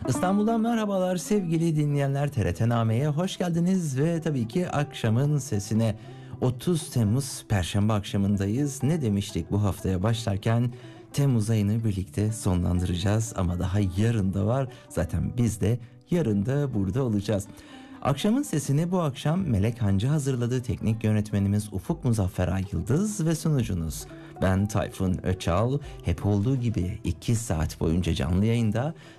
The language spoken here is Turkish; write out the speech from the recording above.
İstanbul'dan merhabalar sevgili dinleyenler, TRT-Name'ye hoş geldiniz ve tabii ki akşamın sesine. 30 Temmuz Perşembe akşamındayız. Ne demiştik bu haftaya başlarken? Temmuz ayını birlikte sonlandıracağız ama daha yarın da var. Zaten biz de yarın da burada olacağız. Akşamın sesini bu akşam Melek Hancı hazırladı. Teknik yönetmenimiz Ufuk Muzaffer Ay Yıldız ve sunucunuz ben Tayfun Öçal. Hep olduğu gibi 2 saat boyunca canlı yayında